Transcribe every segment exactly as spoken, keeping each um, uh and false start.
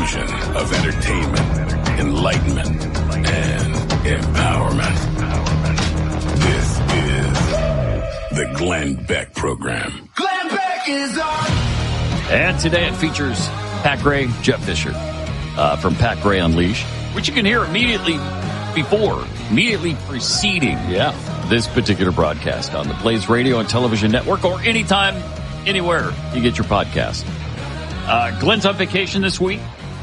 fusion of entertainment, enlightenment, and empowerment. This is the Glenn Beck Program. Glenn Beck is on! And today it features Pat Gray, Jeff Fisher uh, from Pat Gray Unleashed, which you can hear immediately before, immediately preceding yeah. this particular broadcast on the Blaze Radio and Television Network, or anytime, anywhere you get your podcast. Uh, Glenn's on vacation this week.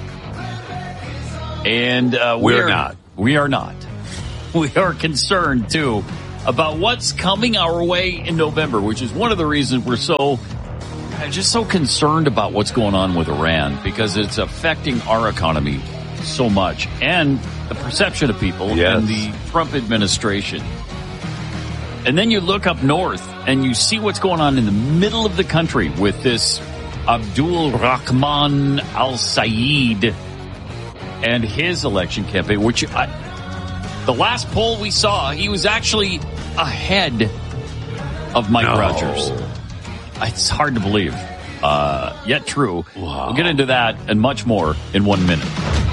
And uh, we we're are not. We are not. We are concerned, too, about what's coming our way in November, which is one of the reasons we're so, just so concerned about what's going on with Iran, because it's affecting our economy so much, and the perception of people yes. and the Trump administration. And then you look up north and you see what's going on in the middle of the country with this Abdul Rahman al-Sayed and his election campaign, which I, the last poll we saw, he was actually ahead of Mike no. Rogers. It's hard to believe, uh, yet true. Wow. We'll get into that and much more in one minute.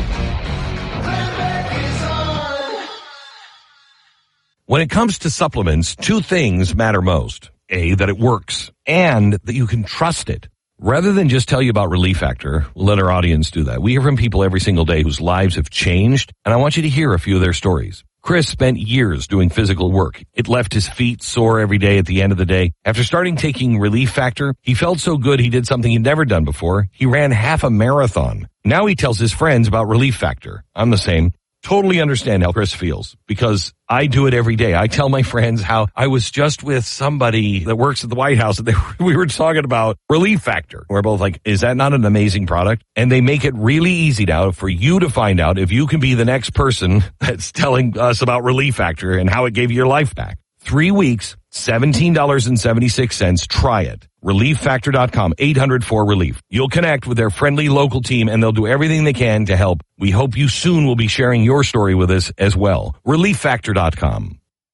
When it comes to supplements, two things matter most. A, that it works, and that you can trust it. Rather than just tell you about Relief Factor, we'll let our audience do that. We hear from people every single day whose lives have changed, and I want you to hear a few of their stories. Chris spent years doing physical work. It left his feet sore every day at the end of the day. After starting taking Relief Factor, he felt so good he did something he'd never done before. He ran half a marathon. Now he tells his friends about Relief Factor. I'm the same. Totally understand how Chris feels, because I do it every day. I tell my friends how I was just with somebody that works at the White House and they, we were talking about Relief Factor. We're both like, is that not an amazing product? And they make it really easy now for you to find out if you can be the next person that's telling us about Relief Factor and how it gave you your life back. Three weeks, seventeen dollars and seventy-six cents. Try it. relief factor dot com, eight hundred four relief. You'll connect with their friendly local team and they'll do everything they can to help. We hope you soon will be sharing your story with us as well. relief factor dot com.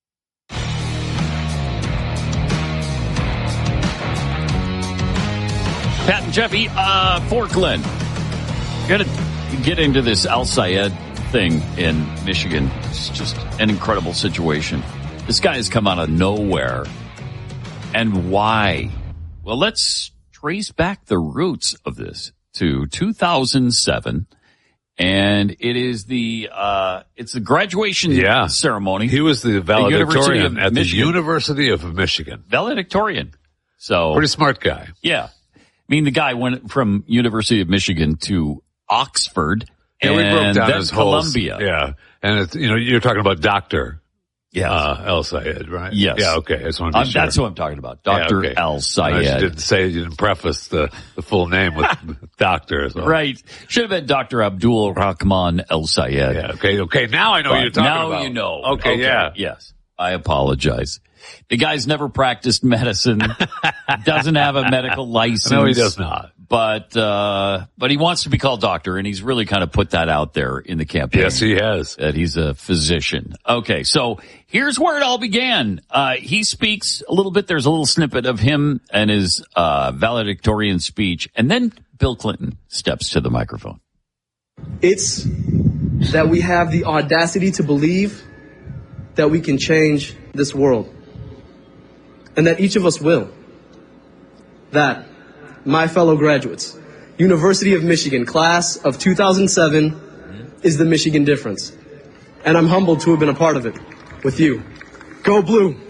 Pat and Jeffy, uh, for Glenn, got to get into this al-Sayed thing in Michigan. It's just an incredible situation. This guy has come out of nowhere. And why? Well, let's trace back the roots of this to two thousand seven. And it is the, uh, it's the graduation yeah. ceremony. He was the valedictorian the at Michigan. the University of Michigan. Valedictorian. So. Pretty smart guy. Yeah. I mean, the guy went from University of Michigan to Oxford yeah, and we broke down then his Columbia. Whole, yeah. And it's, you know, you're talking about Doctor Yes. Uh, al-Sayed, right? Yes. Yeah, okay. I just want to be um, sure. That's what I'm talking about. Doctor yeah, okay. al-Sayed. You didn't say, you didn't preface the, the full name with doctor. So. Right. Should have been Doctor Abdul Rahman al-Sayed. Yeah, okay, okay. Now I know what you're talking now about. Now you know. Okay, okay, yeah. Yes. I apologize. The guy's never practiced medicine, doesn't have a medical license. No, he does not. But, uh, but he wants to be called doctor, and he's really kind of put that out there in the campaign. Yes, he has. That he's a physician. Okay, so here's where it all began. Uh, he speaks a little bit. There's a little snippet of him and his, uh, valedictorian speech, and then Bill Clinton steps to the microphone. It's that we have the audacity to believe that we can change this world. And that each of us will. That, my fellow graduates, University of Michigan, class of two thousand seven, is the Michigan difference. And I'm humbled to have been a part of it with you. Go Blue! All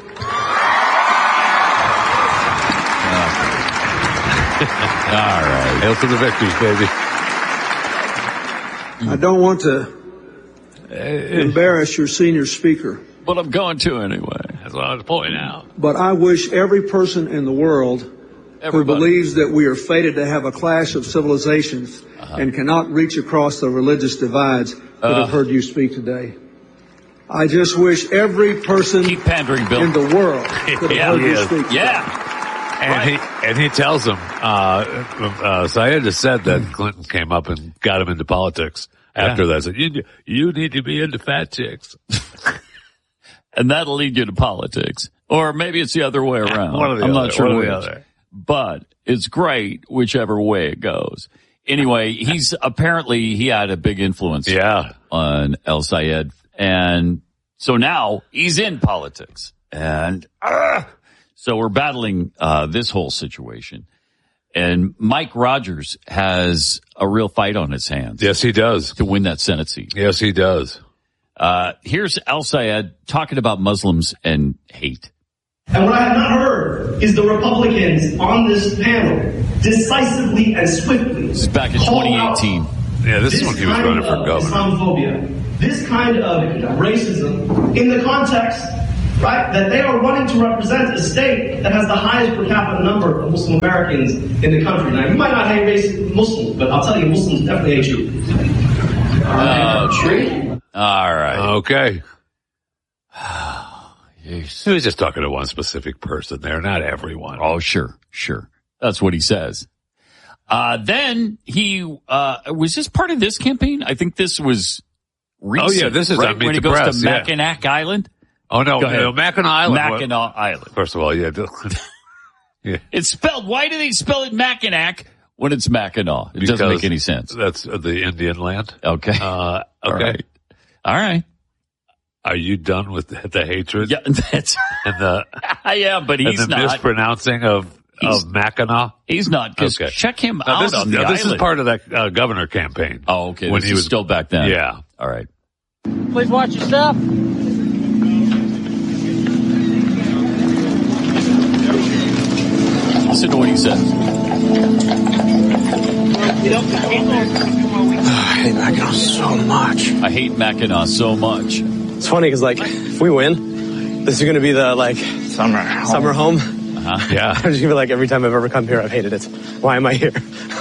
right. Hail to the victors, baby. I don't want to embarrass your senior speaker. But I'm going to anyway. That's what I was pointing out. But I wish every person in the world Everybody. who believes that we are fated to have a clash of civilizations uh-huh. and cannot reach across the religious divides could uh, have heard you speak today. I just wish every person keep pandering, Bill. in the world could yeah, have heard you is. speak today. Yeah. And right. he and he tells them, uh, uh, Sayed has said that Clinton came up and got him into politics after yeah. that. Said, you, you need to be into fat chicks. And that'll lead you to politics. Or maybe it's the other way around. One or the I'm other. not sure One or which. the other. But it's great whichever way it goes. anyway, he's apparently he had a big influence Yeah. on El Sayed. And so now he's in politics. And uh, so we're battling uh, this whole situation. And Mike Rogers has a real fight on his hands. Yes, he does. To win that Senate seat. Yes, he does. Uh, here's El Sayed talking about Muslims and hate. And what I have not heard is the Republicans on this panel decisively and swiftly. This is back in twenty eighteen. Yeah, this, this is when he was running for governor. Islamophobia, this kind of racism in the context, right, that they are running to represent a state that has the highest per capita number of Muslim Americans in the country. Now, you might not hate racist Muslims, but I'll tell you, Muslims definitely hate you. Uh, tree? All right. Okay. He was just talking to one specific person there, not everyone. Oh, sure, sure. That's what he says. Uh, then he, uh, was this part of this campaign? I think this was recent. Oh, yeah, this is right? on Meet when the he goes Press, to yeah. Mackinac Island. Oh, no, no, Mackinac Island. Mackinac Island. First of all, yeah. yeah. It's spelled, why do they spell it Mackinac when it's Mackinac? It Because doesn't make any sense. That's the Indian land. Okay. Uh, okay. All right. All right. Are you done with the, the hatred? Yeah, that's, and the, I am, but he's and the not. mispronouncing of, He's- of Mackinac? He's not, because Okay. check him Now, out this is, on the now, this island. is part of that uh, governor campaign. Oh, okay. When This he is was still back then. Yeah. All right. Please watch your step. Listen to what he says. I hate Mackinac so much. I hate Mackinac so much. It's funny because, like, if we win, this is going to be the, like, summer home. Summer home. Uh-huh. Yeah. I'm just going to be like, every time I've ever come here, I've hated it. Why am I here?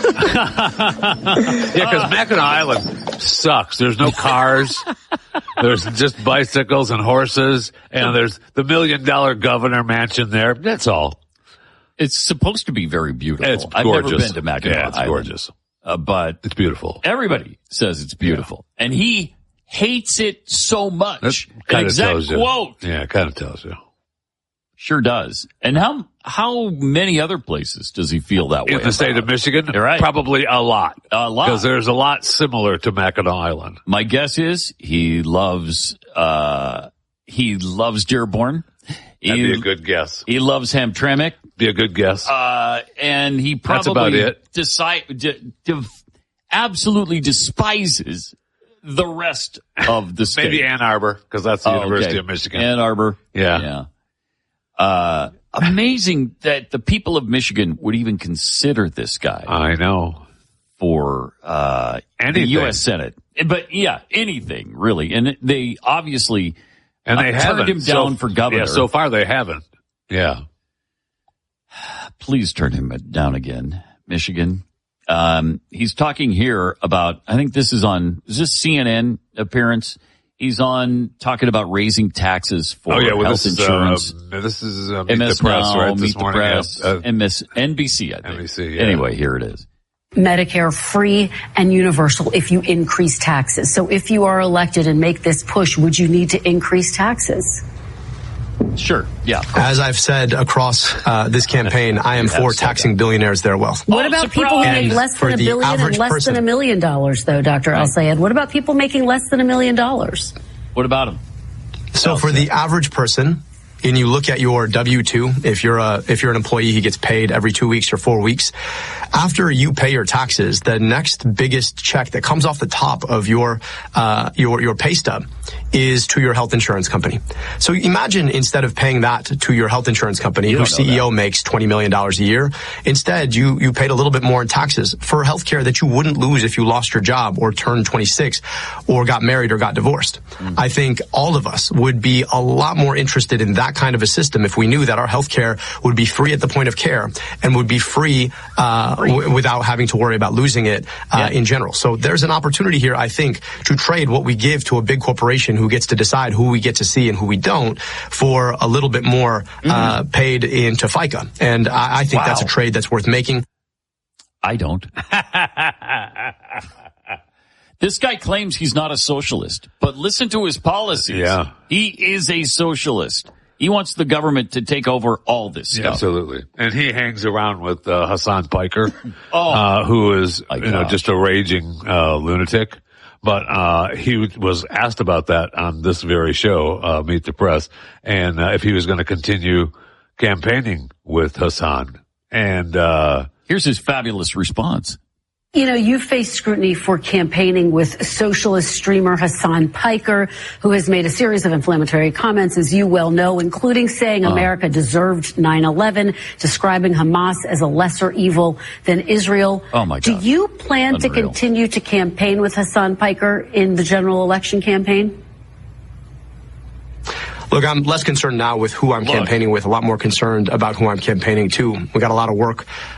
Yeah, because Mackinac Island sucks. There's no cars. There's just bicycles and horses, and there's the million dollar governor mansion there. That's all. It's supposed to be very beautiful. It's I've gorgeous. never been to Mackinac Yeah, it's Island, gorgeous. Uh, but It's beautiful. everybody says it's beautiful. And he hates it so much. That An kind of exact tells you. quote. Yeah, it kind of tells you. Sure does. And how how many other places does he feel that way In the state about? of Michigan, You're right. probably a lot. A lot. Because there's a lot similar to Mackinac Island. My guess is he loves uh he loves Dearborn. That'd he, be a good guess. he loves Hamtramck. Be a good guess. Uh, and he That's probably about it. decide, de, de, absolutely despises the rest of the state. Maybe Ann Arbor, because that's the Oh, University okay. of Michigan. Ann Arbor. Yeah. Yeah. Uh, amazing that the people of Michigan would even consider this guy I know. for, uh, the Anything. U S Senate. But yeah, anything really. And they obviously And they uh, haven't. turned him down so, for governor. Yeah, so far they haven't. Yeah. Please turn him down again, Michigan. Um, he's talking here about, I think this is on, is this C N N appearance? He's on talking about raising taxes for oh, yeah, well, health this insurance. Is, uh, this is uh, Meet M S the Press, Now, right? Meet This the morning. Press, Yeah. Uh, M S, N B C, I think. N B C, yeah. Anyway, here it is. Medicare free and universal if you increase taxes. So if you are elected and make this push, would you need to increase taxes? Sure. Yeah. As I've said across uh, this campaign, I am for taxing billionaires their wealth. What Oh, about surprise! people who make And less for than a the billion and average less person- than a million dollars, though, Doctor Al Sayed? What about people making less than a million dollars? What about him? So for the average person, and you look at your W two, if you're a if you're an employee, he gets paid every two weeks or four weeks. After you pay your taxes, the next biggest check that comes off the top of your uh, your your pay stub is to your health insurance company. So imagine instead of paying that to your health insurance company, You whose don't know C E O makes twenty million dollars a year, instead you you paid a little bit more in taxes for healthcare that you wouldn't lose if you lost your job or turned twenty-six or got married or got divorced. Mm. I think all of us would be a lot more interested in that kind of a system if we knew that our healthcare would be free at the point of care and would be free, uh, w- without having to worry about losing it uh, Yeah. in general. So there's an opportunity here, I think, to trade what we give to a big corporation who gets to decide who we get to see and who we don't for a little bit more mm-hmm. uh, paid into FICA. And I, I think Wow. that's a trade that's worth making. I don't. This guy claims he's not a socialist, but listen to his policies. Yeah. He is a socialist. He He wants the government to take over all this stuff. Yeah, absolutely. And he hangs around with uh, Hassan Piker, oh, uh, who is you know gosh. just a raging uh, lunatic. But uh he was asked about that on this very show, uh, Meet the Press, and uh, if he was going to continue campaigning with Hassan. And uh here's his fabulous response. You know, you face scrutiny for campaigning with socialist streamer Hassan Piker, who has made a series of inflammatory comments, as you well know, including saying uh, America deserved nine eleven, describing Hamas as a lesser evil than Israel. Oh, my God. Do you plan Unreal. to continue to campaign with Hassan Piker in the general election campaign? Look, I'm less concerned now with who I'm Look. campaigning with, a lot more concerned about who I'm campaigning to. We got a lot of work